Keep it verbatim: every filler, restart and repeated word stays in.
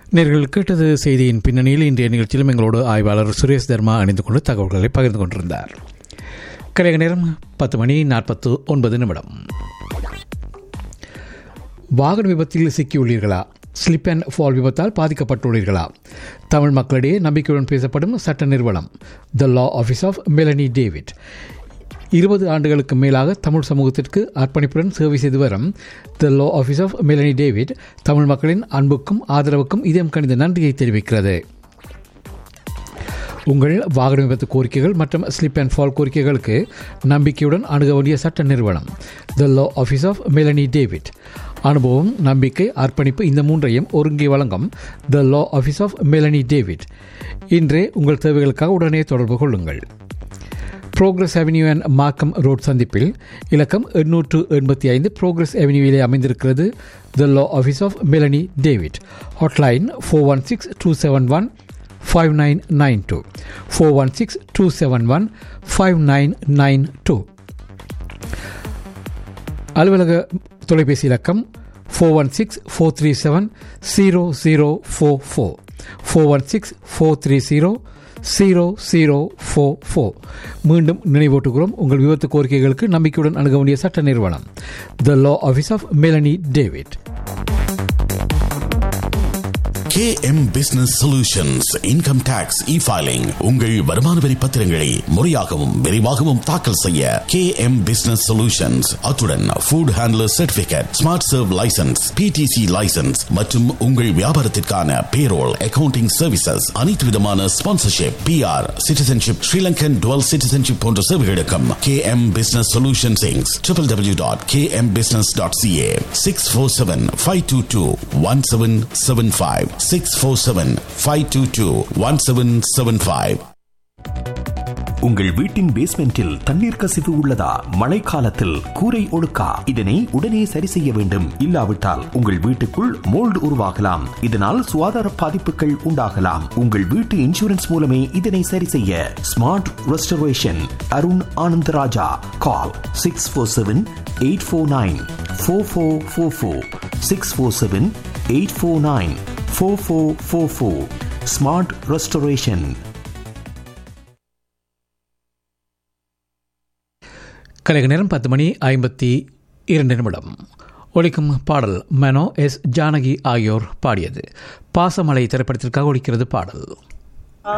நேர்கள் கேட்டது செய்தியின் பின்னணியில் இன்றைய நிகழ்ச்சியிலும் எங்களோடு ஆய்வாளர் சுரேஷ் தர்மா அணிந்து கொண்டு தகவல்களை பகிர்ந்து கொண்டிருந்தார். கலைக நேரம் பத்து மணி நாற்பத்து ஒன்பது நிமிடம். வாகன விபத்தில் சிக்கியுள்ளீர்களா? ஸ்லிப் அண்ட் ஃபால் விபத்தால் பாதிக்கப்பட்டுள்ளீர்களா? தமிழ் மக்களிடையே நம்பிக்கையுடன் பேசப்படும் சட்ட நிறுவனம் த லா ஆஃபீஸ் ஆஃப் மெலனி டேவிட் இருபது ஆண்டுகளுக்கு மேலாக தமிழ் சமூகத்திற்கு அர்ப்பணிப்புடன் சேவை செய்து வரும் த லா office of Melanie David Tamil மக்களின் அன்புக்கும் ஆதரவுக்கும் இதயம் கணிந்த நன்றியை தெரிவிக்கிறது. உங்கள் வாகன விபத்து கோரிக்கைகள் மற்றும் ஸ்லிப் அண்ட் ஃபால் கோரிக்கைகளுக்கு நம்பிக்கையுடன் அணுக வேண்டிய சட்ட நிறுவனம் த லா ஆஃபீஸ் ஆஃப் மெலனி டேவிட். அனுபவம், நம்பிக்கை, அர்ப்பணிப்பு இந்த மூன்றையும் ஒருங்கே வழங்கும் த லா ஆஃபீஸ் ஆஃப் மெலனி டேவிட். இன்றே உங்கள் தேவைகளுக்காக உடனே தொடர்பு கொள்ளுங்கள். புரோகிரஸ் அவென்யூ அண்ட் மார்க்கம் ரோட் சந்திப்பில் இலக்கம் எண்ணூற்று எண்பத்தி ஐந்து புரோகிரஸ் அவென்யூவிலே அமைந்திருக்கிறது த லா office of Melanie David. Hotline four one six two seven one five nine nine two four one six two seven one five nine nine two. அலுவலக தொலைபேசி இலக்கம் four one six four three seven zero zero four four four one six four three zero zero zero four four. மீண்டும் நினைவூட்டுகிறோம், உங்கள் விபத்து கோரிக்கைகளுக்கு நம்பிக்கையுடன் அணுக வேண்டிய சட்ட நிறுவனம் த லா office of Melanie David. K M Business Solutions Income Tax E-Filing. உங்கள் வருமான வரி பத்திரங்களை முறையாகவும் விரைவாகவும் தாக்கல் செய்ய K M Business Solutions. அத்துடன் Food Handler Certificate, Smart Serve License, P T C License மற்றும் உங்கள் வியாபாரத்திற்கான Payroll, Accounting Services, அனைத்து விதமான Sponsorship, P R, Citizenship, Sri Lankan Dual Citizenship போன்ற சேவைகளுக்கும் K M Business Solutions Incorporated. w w w dot k m business dot c a. six four seven, five two two, one seven seven five six four seven, five two two, one seven seven five. உங்கள் வீட்டின் பேஸ்மெண்டில் தண்ணீர் கசிவு உள்ளதா? மழைக்காலத்தில் கூரை ஒழுக்கா? இதனை உடனே சரி செய்ய வேண்டும். இல்லாவிட்டால் உங்கள் வீட்டுக்குள் மோல்டு உருவாகலாம். இதனால் சுகாதார பாதிப்புகள் உண்டாகலாம். உங்கள் வீட்டு இன்சூரன்ஸ் மூலமே இதனை சரி செய்ய. Smart restoration Arun Anandaraja. கால் six four seven eight four nine four four four four six four seven eight four nine four four four four. Smart restoration. கலைக நேரம் பத்து மணி ஐம்பத்தி இரண்டு நிமிடம். ஒலிக்கும் பாடல் மனோ எஸ் ஜானகி ஆகியோர் பாடியது. பாசமலை திரைப்படத்திற்காக ஒலிக்கிறது பாடல்.